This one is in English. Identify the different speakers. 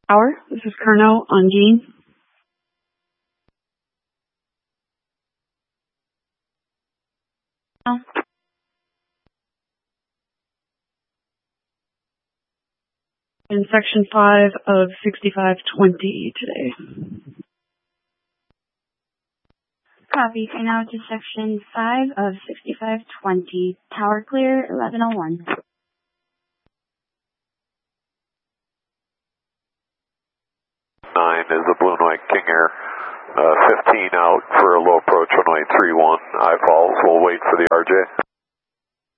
Speaker 1: Tower, this is Kerno on Gene. In section 5 of 6520 today.
Speaker 2: Copy. And now to section 5 of 6520. Tower clear, 1101.
Speaker 3: 9 is a Blue and White King Air. 15 out for a low approach runway 31. I falls. We'll wait for the RJ.